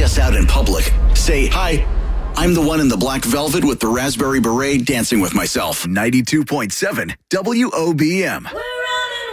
us out in public. Say, hi, I'm the one in the black velvet with the raspberry beret dancing with myself. 92.7 WOBM.